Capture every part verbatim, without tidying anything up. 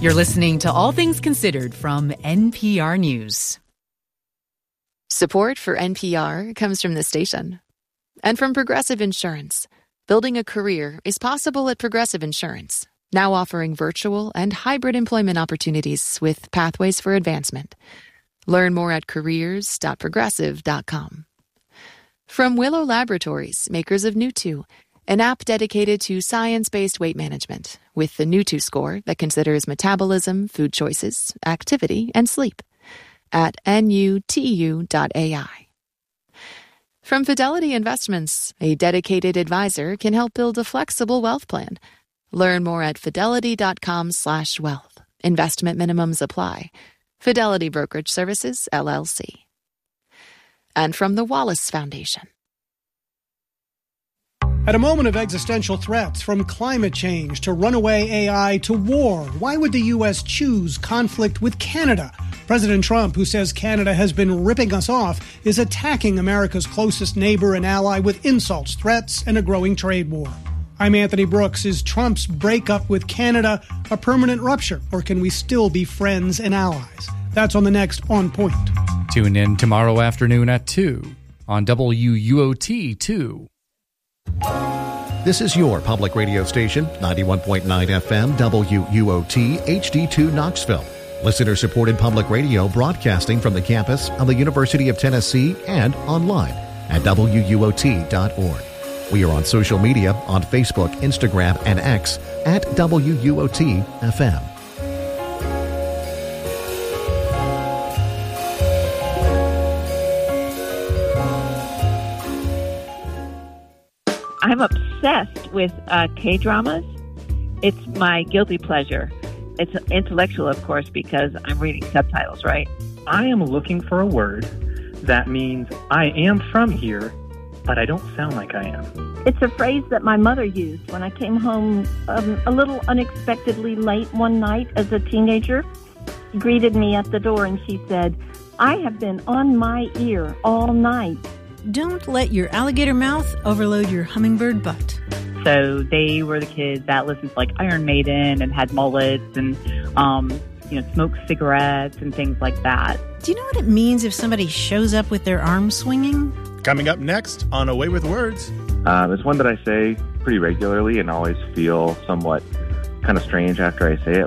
You're listening to All Things Considered from N P R News. Support for N P R comes from the station and from Progressive Insurance. Building a career is possible at Progressive Insurance, now offering virtual and hybrid employment opportunities with pathways for advancement. Learn more at careers dot progressive dot com. From Willow Laboratories, makers of Nutu, an app dedicated to science-based weight management with the Nutu score that considers metabolism, food choices, activity, and sleep at N U T U dot A I. From Fidelity Investments, a dedicated advisor can help build a flexible wealth plan. Learn more at fidelity dot com slash wealth. Investment minimums apply. Fidelity Brokerage Services, L L C. And from the Wallace Foundation. At a moment of existential threats, from climate change to runaway A I to war, why would the U S choose conflict with Canada? President Trump, who says Canada has been ripping us off, is attacking America's closest neighbor and ally with insults, threats, and a growing trade war. I'm Anthony Brooks. Is Trump's breakup with Canada a permanent rupture, or can we still be friends and allies? That's on the next On Point. Tune in tomorrow afternoon at two on W U O T two. This is your public radio station, ninety-one point nine F M, W U O T, H D two Knoxville. Listener-supported public radio broadcasting from the campus of the University of Tennessee and online at W U O T dot org. We are on social media on Facebook, Instagram, and X at W U O T F M. I'm obsessed with uh, K-dramas. It's my guilty pleasure. It's intellectual, of course, because I'm reading subtitles, right? I am looking for a word that means I am from here, but I don't sound like I am. It's a phrase that my mother used when I came home um, a little unexpectedly late one night as a teenager. She greeted me at the door and she said, "I have been on my ear all night." Don't let your alligator mouth overload your hummingbird butt. So they were the kids that listened to like Iron Maiden and had mullets and, um, you know, smoked cigarettes and things like that. Do you know what it means if somebody shows up with their arms swinging? Coming up next on A Way with Words. Um, it's one that I say pretty regularly and always feel somewhat kind of strange after I say it.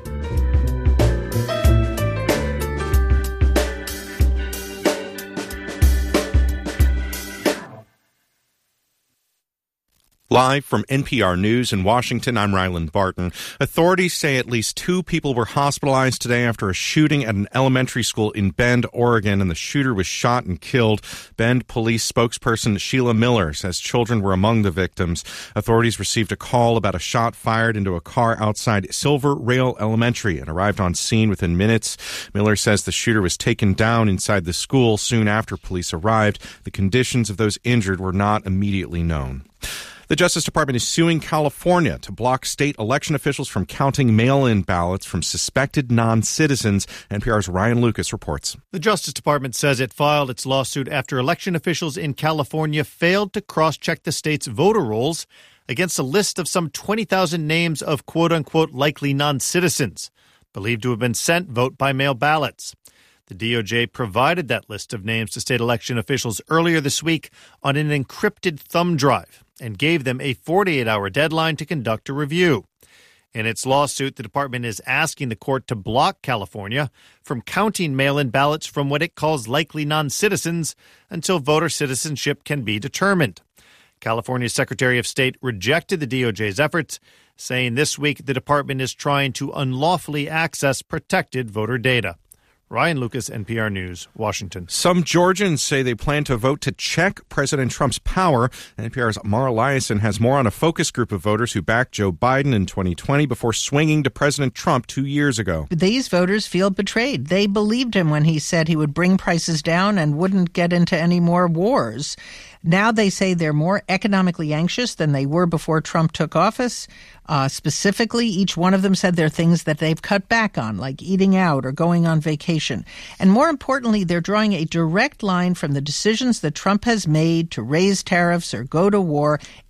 Live from N P R News in Washington, I'm Ryland Barton. Authorities say at least two people were hospitalized today after a shooting at an elementary school in Bend, Oregon, and the shooter was shot and killed. Bend police spokesperson Sheila Miller says children were among the victims. Authorities received a call about a shot fired into a car outside Silver Rail Elementary and arrived on scene within minutes. Miller says the shooter was taken down inside the school soon after police arrived. The conditions of those injured were not immediately known. The Justice Department is suing California to block state election officials from counting mail-in ballots from suspected non-citizens. N P R's Ryan Lucas reports. The Justice Department says it filed its lawsuit after election officials in California failed to cross-check the state's voter rolls against a list of some twenty thousand names of quote-unquote likely non-citizens, believed to have been sent vote-by-mail ballots. The D O J provided that list of names to state election officials earlier this week on an encrypted thumb drive and gave them a forty-eight hour deadline to conduct a review. In its lawsuit, the department is asking the court to block California from counting mail-in ballots from what it calls likely non-citizens until voter citizenship can be determined. California's Secretary of State rejected the D O J's efforts, saying this week the department is trying to unlawfully access protected voter data. Ryan Lucas, N P R News, Washington. Some Georgians say they plan to vote to check President Trump's power. N P R's Mara Liasson has more on a focus group of voters who backed Joe Biden in twenty twenty before swinging to President Trump two years ago. These voters feel betrayed. They believed him when he said he would bring prices down and wouldn't get into any more wars. Now they say they're more economically anxious than they were before Trump took office. Uh, specifically, each one of them said there are things that they've cut back on, like eating out or going on vacation. And more importantly, they're drawing a direct line from the decisions that Trump has made to raise tariffs or go to war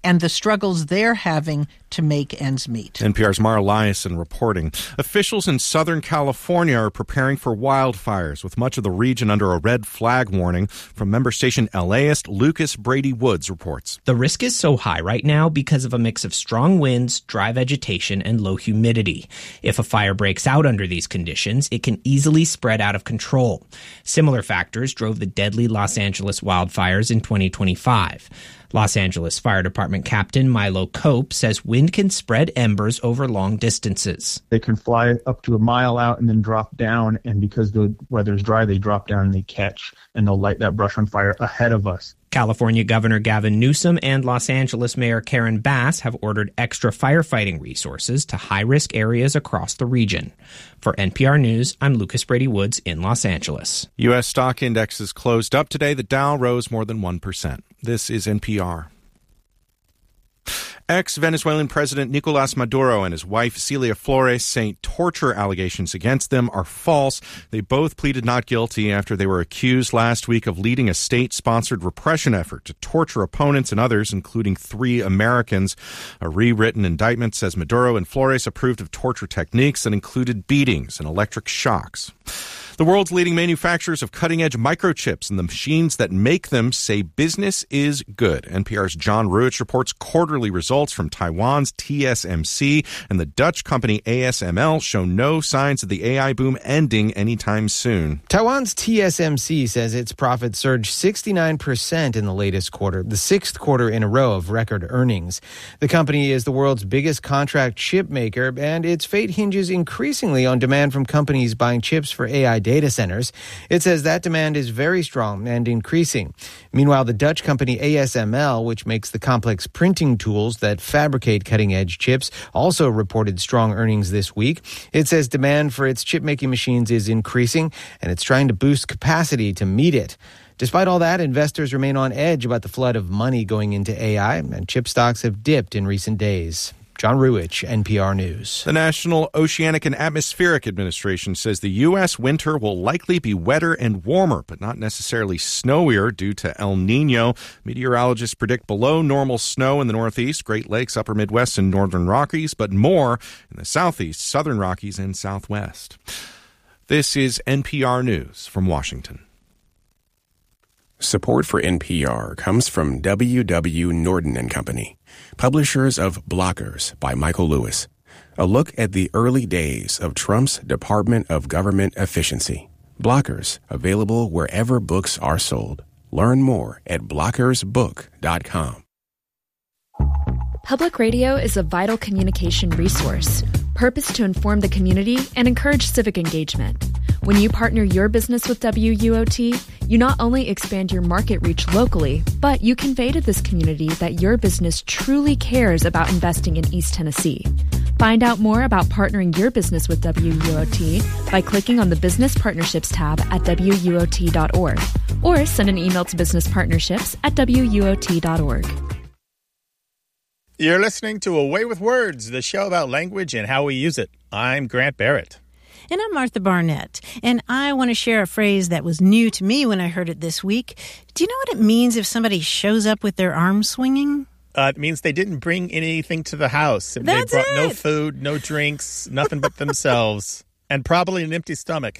and the struggles they're having to make ends meet. N P R's Mara Liasson reporting. Officials in Southern California are preparing for wildfires, with much of the region under a red flag warning. From member station LAist, Lucas Brady Woods reports. The risk is so high right now because of a mix of strong winds, dry vegetation, and low humidity. If a fire breaks out under these conditions, it can easily spread out of control. Similar factors drove the deadly Los Angeles wildfires in twenty twenty-five. Los Angeles Fire Department Captain Milo Cope says wind can spread embers over long distances. They can fly up to a mile out and then drop down, and because the weather's dry, they drop down and they catch, and they'll light that brush on fire ahead of us. California Governor Gavin Newsom and Los Angeles Mayor Karen Bass have ordered extra firefighting resources to high-risk areas across the region. For N P R News, I'm Lucas Brady Woods in Los Angeles. U S stock indexes closed up today. The Dow rose more than one percent. This is N P R. Ex-Venezuelan President Nicolás Maduro and his wife Celia Flores say torture allegations against them are false. They both pleaded not guilty after they were accused last week of leading a state-sponsored repression effort to torture opponents and others, including three Americans. A rewritten indictment says Maduro and Flores approved of torture techniques that included beatings and electric shocks. The world's leading manufacturers of cutting-edge microchips and the machines that make them say business is good. N P R's John Ruich reports quarterly results from Taiwan's T S M C and the Dutch company A S M L show no signs of the A I boom ending anytime soon. Taiwan's T S M C says its profits surged sixty-nine percent in the latest quarter, the sixth quarter in a row of record earnings. The company is the world's biggest contract chip maker, and its fate hinges increasingly on demand from companies buying chips for A I data centers. It says that demand is very strong and increasing. Meanwhile, the Dutch company A S M L, which makes the complex printing tools that fabricate cutting-edge chips, also reported strong earnings this week. It says demand for its chip-making machines is increasing, and it's trying to boost capacity to meet it. Despite all that, investors remain on edge about the flood of money going into A I, and chip stocks have dipped in recent days. John Ruich, N P R News. The National Oceanic and Atmospheric Administration says the U S winter will likely be wetter and warmer, but not necessarily snowier due to El Nino. Meteorologists predict below normal snow in the Northeast, Great Lakes, Upper Midwest, and Northern Rockies, but more in the Southeast, Southern Rockies, and Southwest. This is N P R News from Washington. Support for N P R comes from W W. Norton and Company, publishers of Blockers by Michael Lewis, a look at the early days of Trump's Department of Government Efficiency. Blockers, available wherever books are sold. Learn more at blockers book dot com. Public radio is a vital communication resource, purposed to inform the community and encourage civic engagement. When you partner your business with W U O T, you not only expand your market reach locally, but you convey to this community that your business truly cares about investing in East Tennessee. Find out more about partnering your business with W U O T by clicking on the Business Partnerships tab at W U O T dot org or send an email to businesspartnerships at W U O T dot org. You're listening to A Way with Words, the show about language and how we use it. I'm Grant Barrett. And I'm Martha Barnett, and I want to share a phrase that was new to me when I heard it this week. Do you know what it means if somebody shows up with their arms swinging? Uh, it means they didn't bring anything to the house. That's they brought it. no food, no drinks, nothing but themselves, and probably an empty stomach.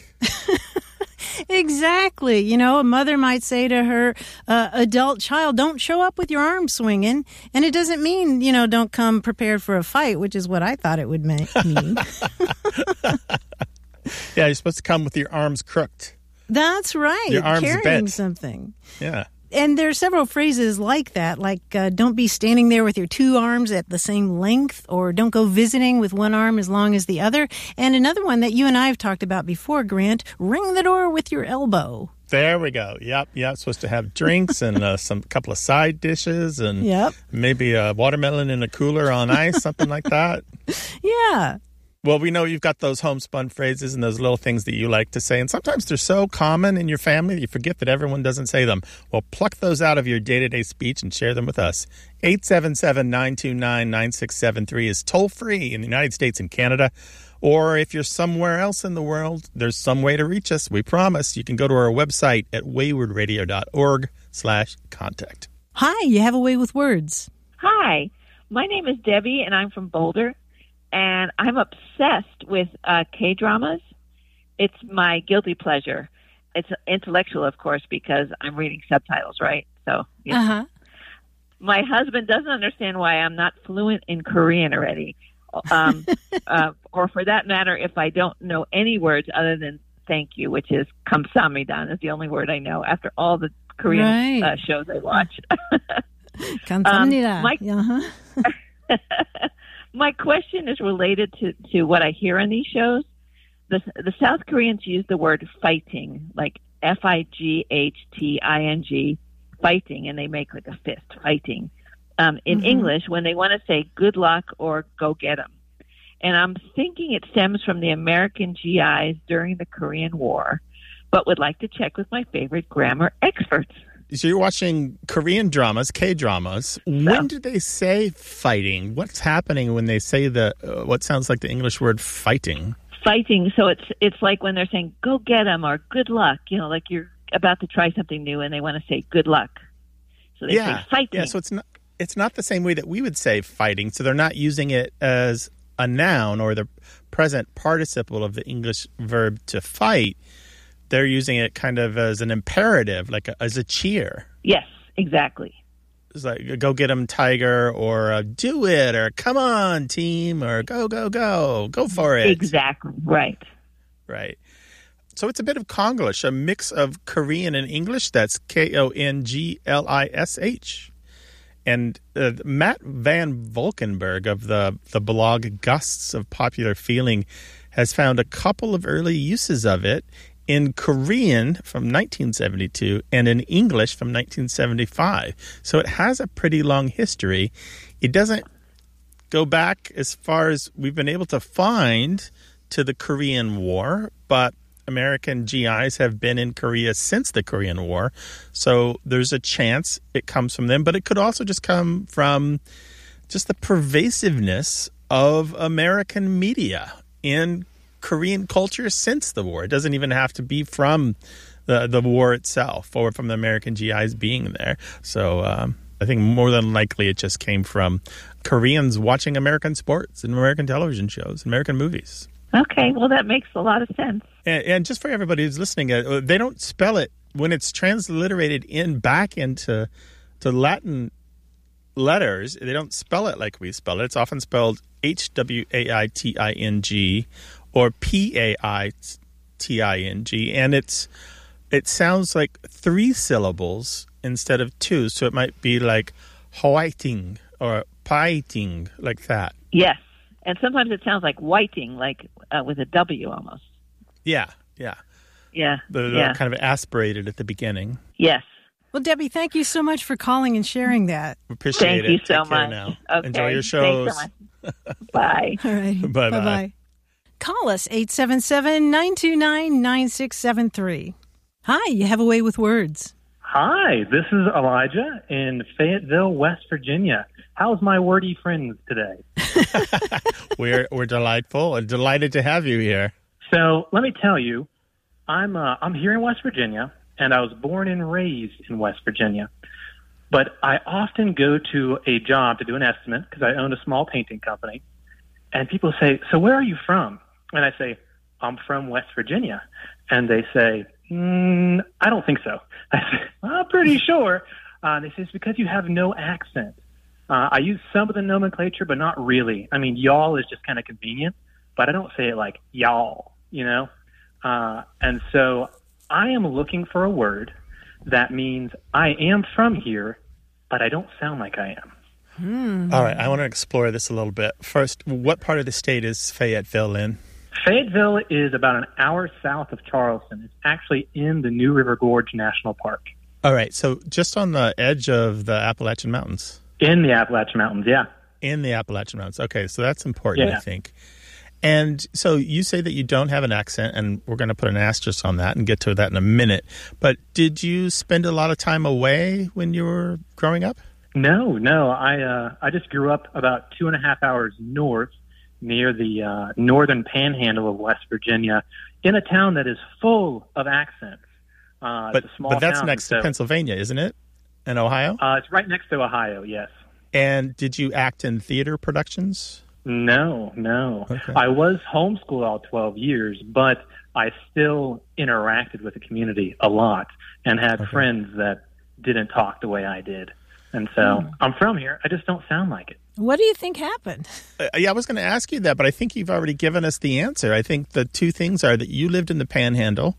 Exactly. You know, a mother might say to her uh, adult child, don't show up with your arms swinging. And it doesn't mean, you know, don't come prepared for a fight, which is what I thought it would mean. Yeah, you're supposed to come with your arms crooked. That's right. Your arms carrying bent. something. Yeah. And there are several phrases like that, like uh, don't be standing there with your two arms at the same length, or don't go visiting with one arm as long as the other. And another one that you and I have talked about before, Grant, ring the door with your elbow. There we go. Yep, yep. Supposed to have drinks and uh, some couple of side dishes and yep. maybe a watermelon in a cooler on ice, something like that. Yeah. Well, we know you've got those homespun phrases and those little things that you like to say, and sometimes they're so common in your family that you forget that everyone doesn't say them. Well, pluck those out of your day-to-day speech and share them with us. eight seven seven, nine two nine, nine six seven three is toll-free in the United States and Canada. Or if you're somewhere else in the world, there's some way to reach us. We promise. You can go to our website at wayward radio dot org slash contact. Hi, you have a way with words. Hi, my name is Debbie, and I'm from Boulder, and I'm obsessed with uh, K-dramas. It's my guilty pleasure. It's intellectual, of course, because I'm reading subtitles, right? So, you know. Uh-huh. My husband doesn't understand why I'm not fluent in Korean already. Um, uh, or for that matter, if I don't know any words other than thank you, which is 감사합니다, is the only word I know after all the Korean Right. uh, shows I watch. 감사합니다. Um, my, uh-huh. my question is related to, to what I hear on these shows. The, the South Koreans use the word fighting, like F I G H T I N G, fighting, and they make like a fist, fighting. Um, in Mhm. English, when they want to say good luck or go get 'em. And I'm thinking it stems from the American G Is during the Korean War, but would like to check with my favorite grammar experts. So you're watching Korean dramas, K-dramas. When do they say fighting? What's happening when they say the uh, what sounds like the English word fighting? Fighting, so it's it's like when they're saying go get 'em or good luck, you know, like you're about to try something new and they want to say good luck. So they yeah, say fighting. yeah. So it's not it's not the same way that we would say fighting. So they're not using it as a noun or the present participle of the English verb to fight. They're using it kind of as an imperative, like a, as a cheer. Yes, exactly. It's like go get 'em, Tiger, or uh, do it, or come on, team, or go, go, go, go for it. Exactly, right. Right. So it's a bit of Konglish, a mix of Korean and English. That's K O N G L I S H. And uh, Matt Van Valkenburg of the, the blog Gusts of Popular Feeling has found a couple of early uses of it in Korean from nineteen seventy-two and in English from nineteen seventy-five. So it has a pretty long history. It doesn't go back as far as we've been able to find to the Korean War, but American G Is have been in Korea since the Korean War. So there's a chance it comes from them, but it could also just come from just the pervasiveness of American media in Korean culture since the war. It doesn't even have to be from the, the war itself or from the American G Is being there. So um, I think more than likely it just came from Koreans watching American sports and American television shows, American movies. Okay, well, that makes a lot of sense. And, and just for everybody who's listening, uh, they don't spell it when it's transliterated in back into to Latin letters. They don't spell it like we spell it. It's often spelled H W A I T I N G or P A I T I N G, and it's it sounds like three syllables instead of two. So it might be like Hoiting or Paiting, like that. Yes, and sometimes it sounds like whiting, like uh, with a W almost. Yeah, yeah. Yeah, They're, they're yeah. kind of aspirated at the beginning. Yes. Well, Debbie, thank you so much for calling and sharing that. Appreciate Thank it. you so Take care much. now. Okay. Enjoy your shows. Thanks so much. Bye. All right. Bye-bye. Bye-bye. Call us, eight seven seven, nine two nine, nine six seven three. Hi, you have a way with words. Hi, this is Elijah in Fayetteville, West Virginia. How's my wordy friends today? we're we're delightful and delighted to have you here. So let me tell you, I'm uh, I'm here in West Virginia, and I was born and raised in West Virginia. But I often go to a job to do an estimate because I own a small painting company, and people say, "So where are you from?" And I say, "I'm from West Virginia," and they say, mm, "I don't think so." I say, "I'm pretty sure." Uh, they say it's because you have no accent. Uh, I use some of the nomenclature, but not really. I mean, y'all is just kind of convenient, but I don't say it like y'all, you know? Uh, and so I am looking for a word that means I am from here, but I don't sound like I am. Hmm. All right, I want to explore this a little bit. First, what part of the state is Fayetteville in? Fayetteville is about an hour south of Charleston. It's actually in the New River Gorge National Park. All right, so just on the edge of the Appalachian Mountains. In the Appalachian Mountains, yeah. In the Appalachian Mountains. Okay, so that's important, Yeah. I think. And so you say that you don't have an accent, and we're going to put an asterisk on that and get to that in a minute. But did you spend a lot of time away when you were growing up? No, no. I uh, I just grew up about two and a half hours north near the uh, northern panhandle of West Virginia in a town that is full of accents. Uh, But, it's a small but that's town, next so, to Pennsylvania, isn't it? And Ohio? Uh, it's right next to Ohio, yes. And did you act in theater productions? No, no. Okay. I was homeschooled all twelve years, but I still interacted with the community a lot and had Okay. friends that didn't talk the way I did. And so Mm. I'm from here. I just don't sound like it. What do you think happened? Uh, yeah, I was going to ask you that, but I think you've already given us the answer. I think the two things are that you lived in the Panhandle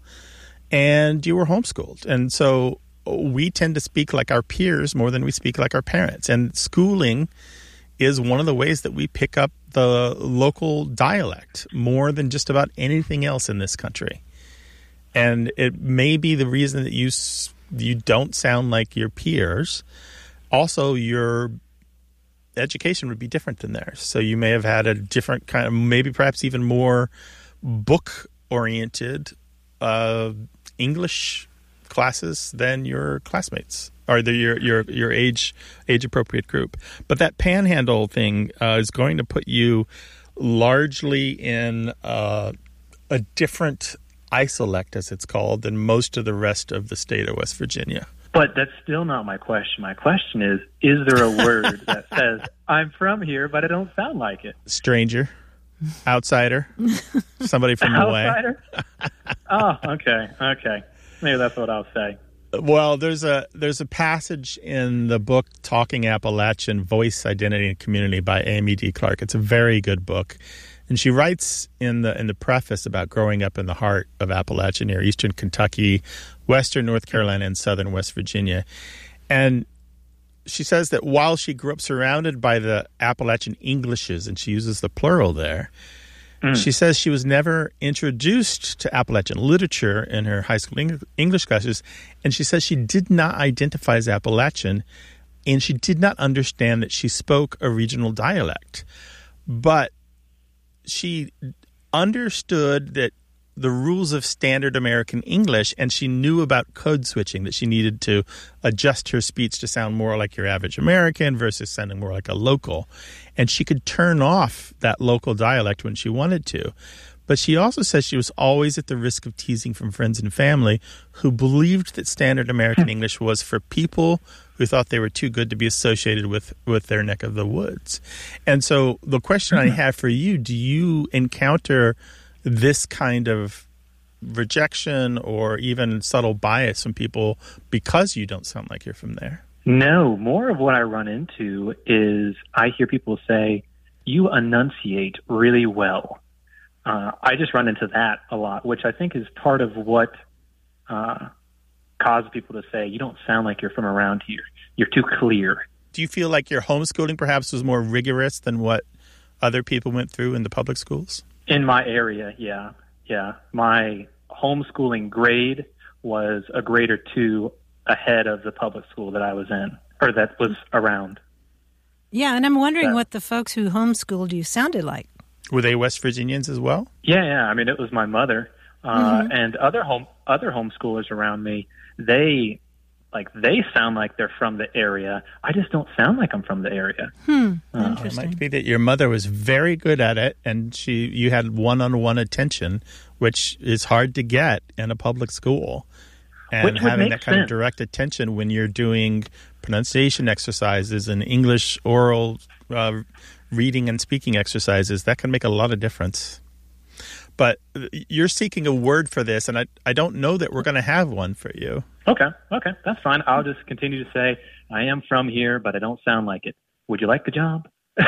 and you were homeschooled. And so we tend to speak like our peers more than we speak like our parents. And schooling is one of the ways that we pick up the local dialect more than just about anything else in this country. And it may be the reason that you s- you don't sound like your peers. Also, your education would be different than theirs. So you may have had a different kind of, maybe perhaps even more book-oriented uh, English classes than your classmates or the, your your your age age appropriate group. But that Panhandle thing uh, is going to put you largely in uh, a different isolect, as it's called, than most of the rest of the state of West Virginia. But that's still not my question. My question is, is there a word that says, I'm from here, but I don't sound like it? Stranger, outsider, somebody from the way. Outsider? Oh, okay, okay. Maybe that's what I'll say. Well, there's a there's a passage in the book Talking Appalachian, Voice, Identity, and Community by Amy D. Clark. It's a very good book. And she writes in the in the preface about growing up in the heart of Appalachia near eastern Kentucky, western North Carolina, and southern West Virginia. And she says that while she grew up surrounded by the Appalachian Englishes, and she uses the plural there, mm. she says she was never introduced to Appalachian literature in her high school Eng- English classes, and she says she did not identify as Appalachian, and she did not understand that she spoke a regional dialect. But she understood that the rules of standard American English, and she knew about code switching, that she needed to adjust her speech to sound more like your average American versus sounding more like a local. And she could turn off that local dialect when she wanted to. But she also says she was always at the risk of teasing from friends and family who believed that standard American English was for people who thought they were too good to be associated with, with their neck of the woods. And so the question I have for you, do you encounter this kind of rejection or even subtle bias from people because you don't sound like you're from there? No, more of what I run into is I hear people say, you enunciate really well. Uh, I just run into that a lot, which I think is part of what uh, causes people to say, you don't sound like you're from around here. You're too clear. Do you feel like your homeschooling perhaps was more rigorous than what other people went through in the public schools? In my area, yeah. Yeah. My homeschooling grade was a grade or two ahead of the public school that I was in, or that was around. Yeah, and I'm wondering So- what the folks who homeschooled you sounded like. Were they West Virginians as well? Yeah, yeah. I mean, it was my mother uh, Mhm. and other home other homeschoolers around me. They like they sound like they're from the area. I just don't sound like I'm from the area. Hmm. Uh, it might be that your mother was very good at it, and she you had one-on-one attention, which is hard to get in a public school. And Which would having make that kind sense. of direct attention when you're doing pronunciation exercises and English oral uh, reading and speaking exercises, that can make a lot of difference. But you're seeking a word for this, and I, I don't know that we're going to have one for you. Okay, okay, that's fine. I'll just continue to say I am from here, but I don't sound like it. Would you like the job?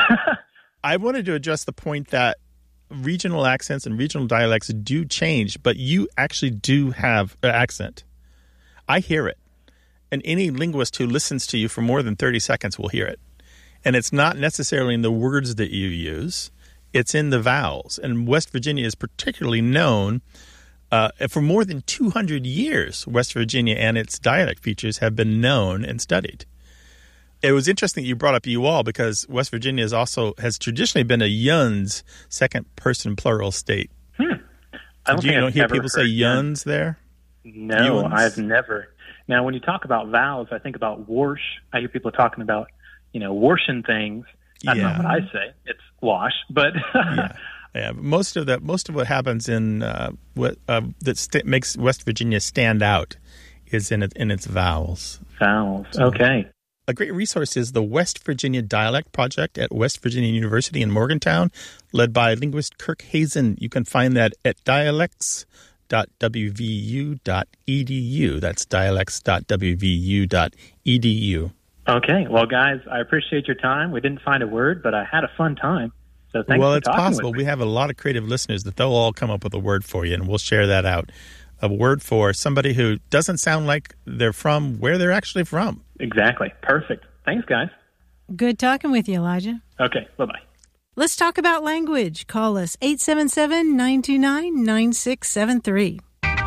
I wanted to address the point that regional accents and regional dialects do change, but you actually do have an accent. I hear it. And any linguist who listens to you for more than thirty seconds will hear it. And it's not necessarily in the words that you use. It's in the vowels. And West Virginia is particularly known uh, for more than two hundred years. West Virginia and its dialect features have been known and studied. It was interesting that you brought up you all, because West Virginia is also has traditionally been a yuns, second person plural state. Hmm. I don't Do you think don't I've hear ever people say heard yuns there? No, Yuns? I've never. Now, when you talk about vowels, I think about wash. I hear people talking about, you know, washing things. That's Yeah. not what I say. It's wash, but yeah, yeah. Most of that, most of what happens in uh, what uh, that st- makes West Virginia stand out is in it, in its vowels. Vowels. Okay. a great resource is the West Virginia Dialect Project at West Virginia University in Morgantown, led by linguist Kirk Hazen. You can find that at dialects dot w v u dot e d u. That's dialects dot w v u dot e d u. Okay. Well, guys, I appreciate your time. We didn't find a word, but I had a fun time. So thanks well, for it's talking possible. with me. We have a lot of creative listeners that they'll all come up with a word for you, and we'll share that out. A word for somebody who doesn't sound like they're from where they're actually from. Exactly. Perfect. Thanks, guys. Good talking with you, Elijah. Okay. Bye-bye. Let's talk about language. Call us eight seven seven, nine two nine, nine six seven three.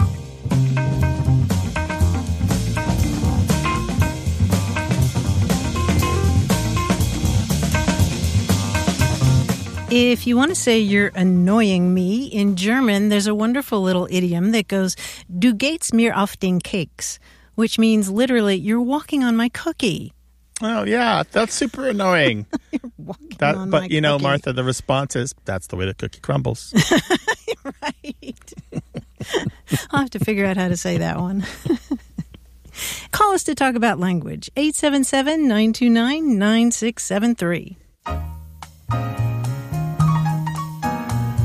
If you want to say you're annoying me, in German, there's a wonderful little idiom that goes, Du gehst mir auf den Keks, which means literally, you're walking on my cookie. Oh, yeah, that's super annoying. You're walking that, on but, my you know, cookie. Martha, the response is, that's the way the cookie crumbles. Right. I'll have to figure out how to say that one. Call us to talk about language, eight seven seven, nine two nine, nine six seven three.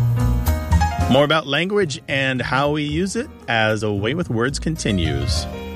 More about language and how we use it as A Way with Words continues.